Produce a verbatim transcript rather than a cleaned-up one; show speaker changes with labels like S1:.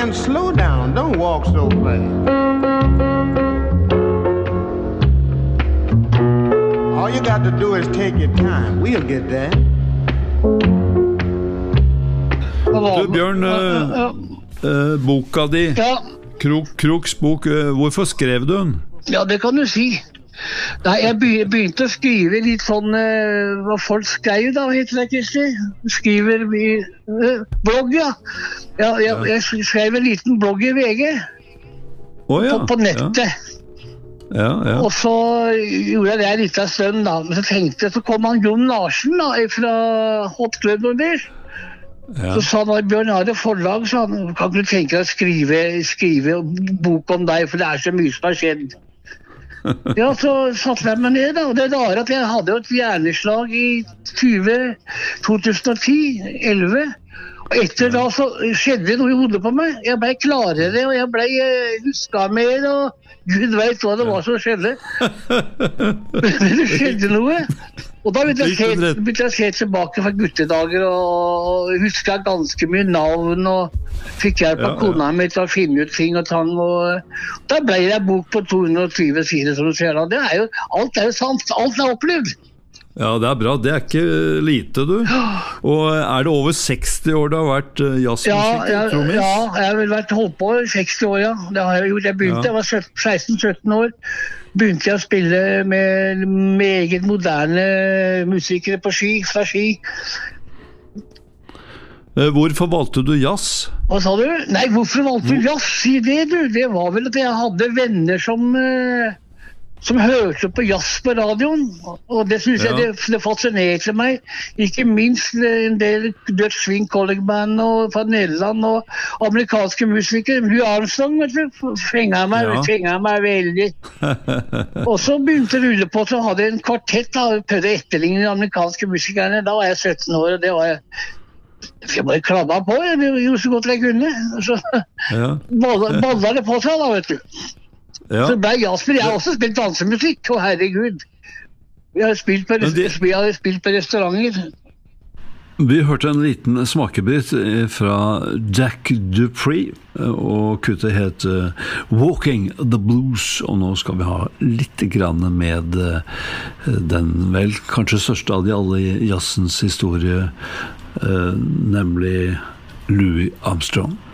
S1: man, slow down. Don't walk so fast. All you got to do is take your time. We'll get there.
S2: Du, Bjørn, uh, uh, boka di,
S3: ja.
S2: Krok, Kroks bok, uh, hvorfor skrev du den?
S3: Ja, det kan du si. Nei, jeg begynte å skrive litt sånn uh, hva folk skrev da, heter det, Kristi? Skriver i uh, blogg, ja. ja jeg, jeg skrev en liten blogg i V G
S2: oh, ja.
S3: på, på nettet.
S2: Ja. Ja, ja.
S3: Og så gjorde jeg det litt av stund da, men så tenkte jeg, så kom han Jon Larsen da, fra Hot Club Nordic. Ja. Så sa han, Bjørn, har det forlag, så han kan ikke tenke deg å skrive, skrive bok om deg, for det er så mye som har skjedd. Ja, så satte jeg meg ned da, og det er at jeg hadde et hjerneslag i to tusen ti elleve, og etter da så skjedde noe i hodet på meg. Jeg ble klarere, og jeg ble husket mer, og Gud vet hva det var som skjedde. Det skjedde noe. Og da begynte jeg, se, begynte jeg å se tilbake fra guttedager, og husket ganske mye navn, og fikk hjelp av kona mi til å finne ut ting og tang, og da ble det en bok på to hundre og tjue sider, som du ser da. Det er jo, alt er jo sant, alt er opplevd.
S2: Ja, det er bra. Det er ikke lite, du. Og er det over seksti år du har vært jazzmusiker,
S3: ja,
S2: Trommis?
S3: Ja, jeg har vel vært holdt på i seksti år, ja. Det har jeg gjort. Jeg begynte, ja. Jeg var seksten sytten år. Begynte jeg å spille med meget moderne musikere på ski, fra ski.
S2: Hvorfor valgte du jazz?
S3: Hva sa du? Nei, hvorfor valgte du jazz? Si det, du. Det var vel at jeg hadde venner som... som hørte på jazz på radioen, og det synes ja. jeg det, det fascinerte meg, ikke minst en del Dutch Swing Colleague Band og fra Nederland og amerikanske musikere. Louis Armstrong, vet du, fenget meg, ja. fenget meg veldig. Og så begynte å rulle på, så hadde jeg en kvartett, da, prøvde å etterligne de amerikanske musikerne. Da var jeg sytten år, og det var jeg jeg bare klabba på, jeg gjorde så godt jeg kunne. Så ja. balla det på seg da, vet du. Ja. Så ble Jasper, jeg har også spilt dansemusikk, og herregud, jeg har spilt på, de... jeg har spilt på restauranter.
S2: Vi hørte en liten smakebit fra Jack Dupree, og kuttet het Walking the Blues, og nå skal vi ha litt grann med den vel kanskje største av de alle i jazzens historie, nemlig Louis Armstrong.